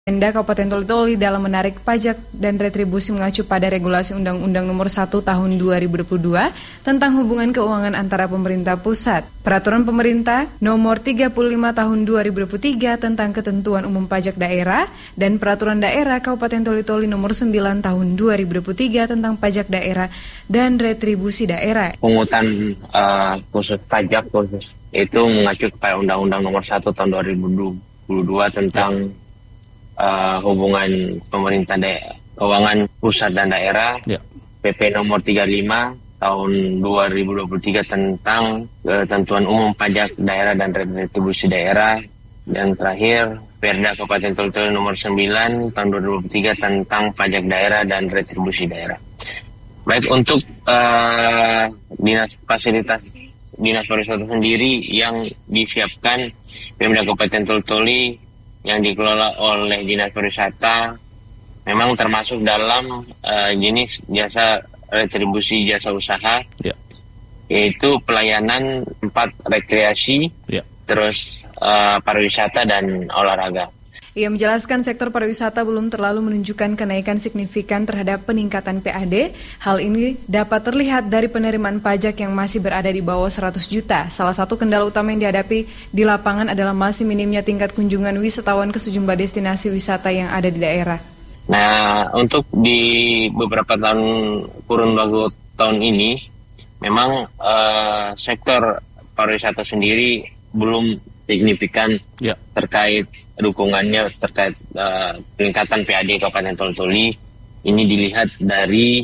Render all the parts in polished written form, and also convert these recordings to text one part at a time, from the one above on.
Pemda Kabupaten Toli-Toli dalam menarik pajak dan retribusi mengacu pada regulasi Undang-Undang Nomor 1 Tahun 2022 tentang hubungan keuangan antara pemerintah pusat, Peraturan Pemerintah Nomor 35 Tahun 2023 tentang ketentuan umum pajak daerah, dan Peraturan Daerah Kabupaten Toli-Toli Nomor 9 Tahun 2023 tentang pajak daerah dan retribusi daerah. Pungutan khusus pajak khusus itu mengacu kepada Undang-Undang Nomor 1 Tahun 2022 tentang hubungan pemerintah keuangan pusat dan daerah, PP nomor 35 tahun 2023 tentang ketentuan umum pajak daerah dan retribusi daerah, dan terakhir Perda Kabupaten Toli-Toli nomor 9 tahun 2023 tentang pajak daerah dan retribusi daerah. Baik, untuk dinas pariwisata sendiri yang disiapkan Pemda Kabupaten Toli-Toli yang dikelola oleh Dinas Pariwisata memang termasuk dalam jenis jasa retribusi jasa usaha, yaitu pelayanan tempat rekreasi, terus pariwisata dan olahraga. Ia menjelaskan sektor pariwisata belum terlalu menunjukkan kenaikan signifikan terhadap peningkatan PAD. Hal ini dapat terlihat dari penerimaan pajak yang masih berada di bawah 100 juta. Salah satu kendala utama yang dihadapi di lapangan adalah masih minimnya tingkat kunjungan wisatawan ke sejumlah destinasi wisata yang ada di daerah. Nah, untuk di beberapa kurun waktu tahun ini, memang sektor pariwisata sendiri belum signifikan terkait dukungannya terkait peningkatan PAD Kabupaten Toli-Toli. Ini dilihat dari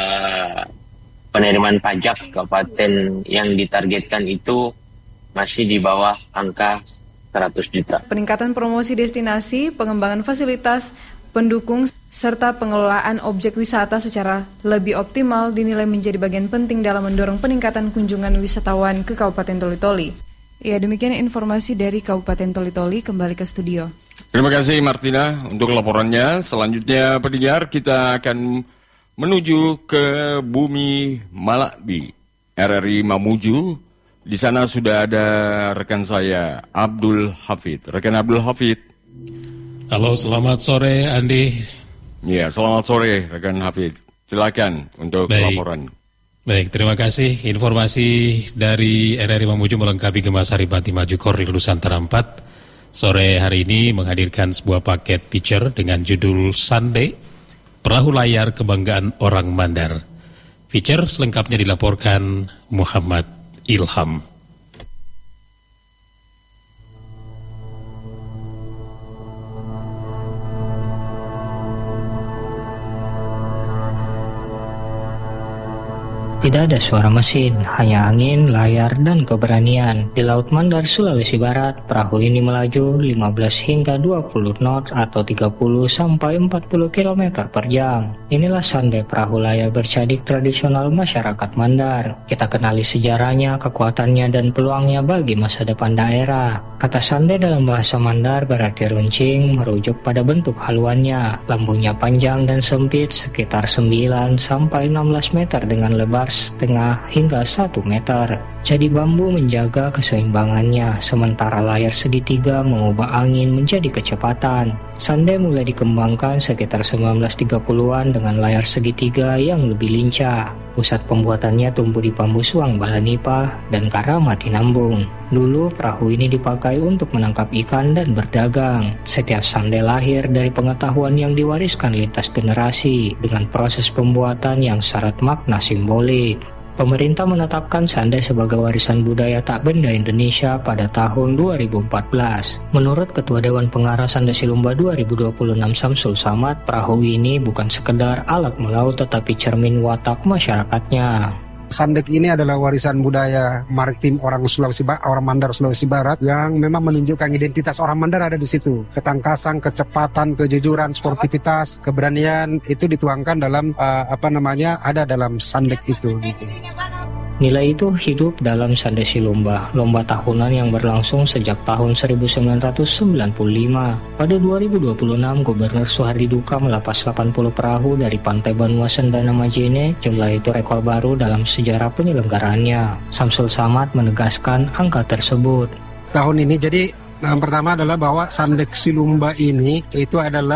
penerimaan pajak kabupaten yang ditargetkan itu masih di bawah angka 100 juta. Peningkatan promosi destinasi, pengembangan fasilitas pendukung, serta pengelolaan objek wisata secara lebih optimal dinilai menjadi bagian penting dalam mendorong peningkatan kunjungan wisatawan ke Kabupaten Toli-Toli. Ya, demikian informasi dari Kabupaten Toli-Toli. Kembali ke studio. Terima kasih Martina untuk laporannya. Selanjutnya pendengar, kita akan menuju ke Bumi Malabi, RRI Mamuju. Di sana sudah ada rekan saya Abdul Hafid. Rekan Abdul Hafid. Halo, selamat sore Andi. Ya, selamat sore rekan Hafid. Silakan untuk laporan. Baik, terima kasih. Informasi dari RRI Mamuju melengkapi Gemas Hari Banti Maju Koril Nusantara 4. Sore hari ini menghadirkan sebuah paket feature dengan judul Sunday, Perahu Layar Kebanggaan Orang Mandar. Feature selengkapnya dilaporkan Muhammad Ilham. Tidak ada suara mesin, hanya angin, layar, dan keberanian. Di Laut Mandar, Sulawesi Barat, perahu ini melaju 15 hingga 20 knot atau 30 sampai 40 km per jam. Inilah Sunday, perahu layar bercadik tradisional masyarakat Mandar. Kita kenali sejarahnya, kekuatannya, dan peluangnya bagi masa depan daerah. Kata Sunday dalam bahasa Mandar berarti runcing, merujuk pada bentuk haluannya. Lambungnya panjang dan sempit, sekitar 9 sampai 16 meter dengan lebar setengah hingga 1 meter. Jadi bambu menjaga keseimbangannya, sementara layar segitiga mengubah angin menjadi kecepatan. Sunday mulai dikembangkan sekitar 1930-an dengan layar segitiga yang lebih lincah. Pusat pembuatannya tumbuh di Pambusuang, Balanipa, dan Karamatinambung. Dulu perahu ini dipakai untuk menangkap ikan dan berdagang. Setiap Sunday lahir dari pengetahuan yang diwariskan lintas generasi dengan proses pembuatan yang syarat makna simbolik. Pemerintah menetapkan Sunday sebagai warisan budaya tak benda Indonesia pada tahun 2014. Menurut Ketua Dewan Pengarah Sunday Silumba 2026 Samsul Samad, perahu ini bukan sekedar alat melaut tetapi cermin watak masyarakatnya. Sandek ini adalah warisan budaya maritim orang Mandar Sulawesi Barat yang memang menunjukkan identitas orang Mandar ada di situ. Ketangkasan, kecepatan, kejujuran, sportivitas, keberanian itu dituangkan dalam ada dalam Sandek itu. Gitu. Nilai itu hidup dalam Sunday Silumba, lomba tahunan yang berlangsung sejak tahun 1995. Pada 2026, Gubernur Suhardi Duka melepas 80 perahu dari pantai Banua Sendana Majene. Jumlah itu rekor baru dalam sejarah penyelenggaraannya. Samsul Samad menegaskan angka tersebut. Tahun ini jadi Yang pertama adalah bahwa Sandek Silumba ini itu adalah